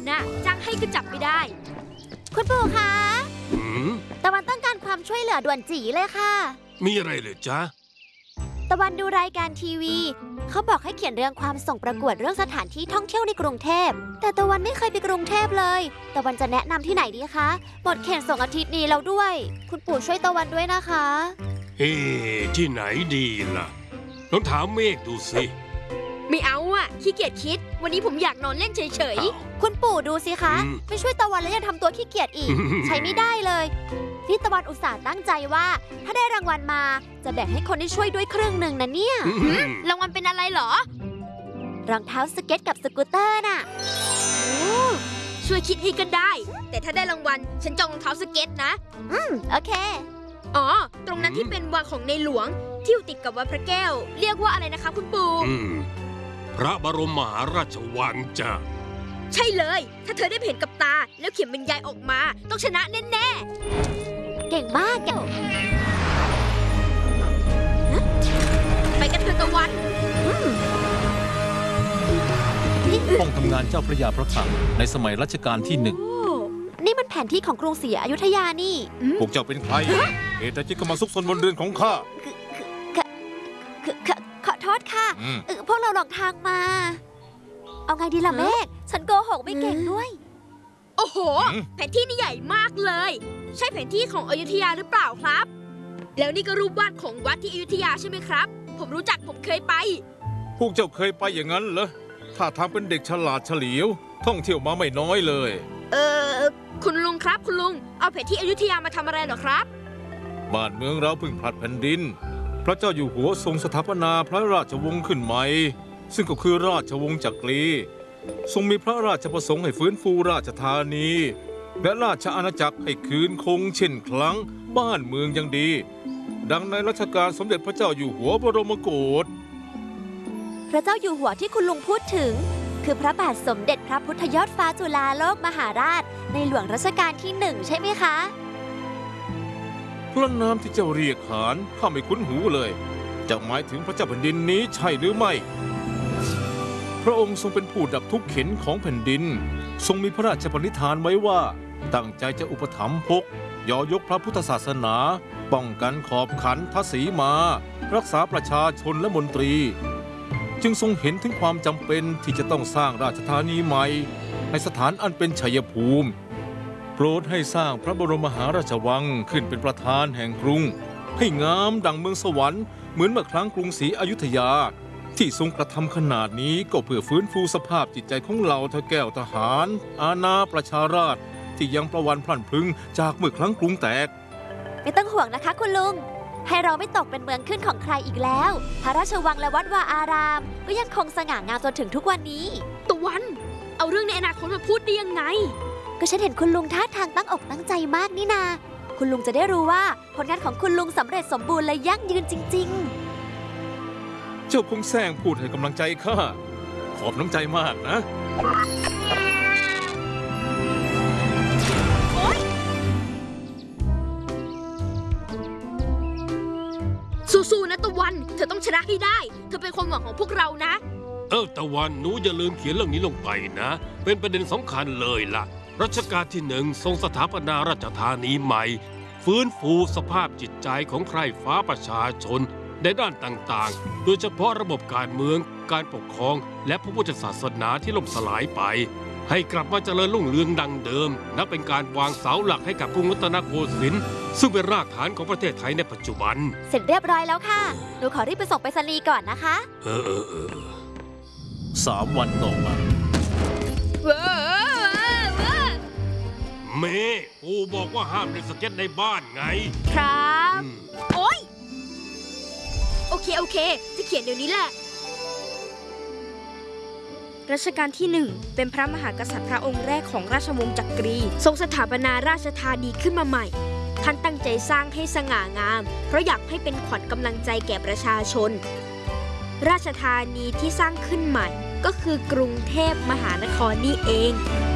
น่ะจ้างให้ก็จับไม่ได้คุณปู่คะหืมตะวันต้องการความช่วยเหลือด่วนจีเลยค่ะมีอะไรเหรอจ๊ะตะวันดูรายการทีวีเขาบอกให้เขียนเรื่องความส่งประกวดเรื่องสถานที่ท่องเที่ยวในกรุงเทพแต่ตะวันไม่เคยไปกรุงเทพเลยตะวันจะแนะนำที่ไหนดีคะหมดเขตส่งอาทิตย์นี้แล้วด้วยคุณปู่ช่วยตะวันด้วยนะคะที่ไหนดีล่ะลองถามเมฆดูสิไม่เอาอ่ะขี้เกียจคิดวันนี้ผมอยากนอนเล่นเฉยๆคุณปู่ดูสิคะไม่ช่วยตะวันแล้วยังทำตัวขี้เกียจอีก ใช้ไม่ได้เลยนี่ตะวันอุตส่าห์ตั้งใจว่าถ้าได้รางวัลมาจะแบ่งให้คนที่ช่วยด้วยครึ่งหนึ่งนะเนี่ยรางวัลเป็นอะไรเหรอรองเท้าสเก็ตกับสกูตเตอร์น่ะช่วยคิดให้ก็ได้แต่ถ้าได้รางวัลฉันจองรองเท้าสเก็ตนะโอเคอ๋อตรงนั้นที่เป็นวังของในหลวงที่อยู่ติดกับวัดพระแก้วเรียกว่าอะไรนะคะคุณปู่พระบรมมหาราชวังจ้ะใช่เลยถ้าเธอได้เห็นกับตาแล้วเขียนบรรยายออกมาต้องชนะแน่ๆเก่งมากไปกันเถอะตะวันห้องทำงานเจ้าพระยาพระคลังในสมัยรัชกาลที่1 นี่มันแผนที่ของกรุงศรีอยุธยานี่พวกเจ้าเป็นใครเหตุใดจึงเข้ามาซุกซนบนเรือนของข้าขอโทษค่ะพวกเราหลงทางมาเอาไงดีล่ะเมฆฉันโกหกไม่เก่งด้วยโอ้โหแผนที่นี่ใหญ่มากเลยใช่แผนที่ของอยุธยาหรือเปล่าครับแล้วนี่ก็รูปวาดของวัดที่อยุธยาใช่ไหมครับผมรู้จักผมเคยไปพวกเจ้าเคยไปอย่างนั้นเหรอถ้าทางเป็นเด็กฉลาดเฉลียวท่องเที่ยวมาไม่น้อยเลยคุณลุงครับคุณลุงเอาแผนที่อยุธยามาทำอะไรเหรอครับบ้านเมืองเราเพิ่งผลัดแผ่นดินพระเจ้าอยู่หัวทรงสถาปนาพระราชวงศ์ขึ้นใหม่ซึ่งก็คือราชวงศ์จักรีทรงมีพระราชประสงค์ให้ฟื้นฟูราชธานีและราชอาณาจักรให้คืนคงเช่นครั้งบ้านเมืองยังดีดังในรัชกาลสมเด็จพระเจ้าอยู่หัวบรมโกศพระเจ้าอยู่หัวที่คุณลุงพูดถึงคือพระบาทสมเด็จพระพุทธยอดฟ้าจุฬาโลกมหาราชในหลวงรัชกาลที่1ใช่ไหมคะพระนามที่เจ้าเรียกขานข้าไม่คุ้นหูเลยจะหมายถึงพระเจ้าแผ่นดินนี้ใช่หรือไม่พระองค์ทรงเป็นผู้ดับทุกข์เข็ญของแผ่นดินทรงมีพระราชปณิธานไว้ว่าตั้งใจจะอุปถัมภกยอยกพระพุทธศาสนาป้องกันขอบขันทศีมารักษาประชาชนและมนตรีจึงทรงเห็นถึงความจำเป็นที่จะต้องสร้างราชธานีใหม่ในสถานอันเป็นชัยภูมิโปรดให้สร้างพระบรมมหาราชวังขึ้นเป็นประธานแห่งกรุงให้งามดังเมืองสวรรค์เหมือนเมื่อครั้งกรุงศรีอยุธยาที่ทรงกระทำขนาดนี้ก็เพื่อฟื้นฟูสภาพจิตใจของเหล่าทแก้วทหารอาณาประชาราษฎร์ที่ยังประวันพลั่นพลึงจากเมื่อครั้งกรุงแตกไม่ต้องห่วงนะคะคุณลุงให้เราไม่ตกเป็นเมืองขึ้นของใครอีกแล้วพระราชวังและวัดวาอารามก็ยังคงสง่างามจนถึงทุกวันนี้ตะวันเอาเรื่องในอนาคตมาพูดได้ยังไงก็ฉันเห็นคุณลุงท่าทางตั้งอกตั้งใจมากนี่นาคุณลุงจะได้รู้ว่าผลงานของคุณลุงสำเร็จสมบูรณ์และยั่งยืนจริงๆเจ้าคงแซงพูดให้กำลังใจข้าขอบน้ำใจมากนะสู้ๆนะตะวันเธอต้องชนะให้ได้เธอเป็นความหวังของพวกเรานะตะวันหนูอย่าลืมเขียนเรื่องนี้ลงไปนะเป็นประเด็นสำคัญเลยล่ะรัชกาลที่1ทรงสถาปนาราชธานีใหม่ฟื้นฟูสภาพจิตใจของใคร่ฟ้าประชาชนในด้านต่างๆโดยเฉพาะระบบการเมืองการปกครองและพระพุทธศาสนาที่ล่มสลายไปให้กลับมาเจริญรุ่งเรืองดังเดิมนับเป็นการวางเสาหลักให้กับกรุงรัตนโกสินทร์ซึ่งเป็นรากฐานของประเทศไทยในปัจจุบันเสร็จเรียบร้อยแล้วค่ะหนูขอรีบไปส่งไปรษณีย์ก่อนนะคะ 3 วันต่อมาเมย์ปู่บอกว่าห้ามเล่นสเก็ตในบ้านไงครับโอ๊ยโอเคจะเขียนเดี๋ยวนี้แหละรัชกาลที่1เป็นพระมหากษัตริย์พระองค์แรกของราชวงศ์จักรีทรงสถาปนาราชธานีขึ้นมาใหม่ท่านตั้งใจสร้างให้สง่างามเพราะอยากให้เป็นขวัญกำลังใจแก่ประชาชนราชธานีที่สร้างขึ้นใหม่ก็คือกรุงเทพมหานครนี่เอง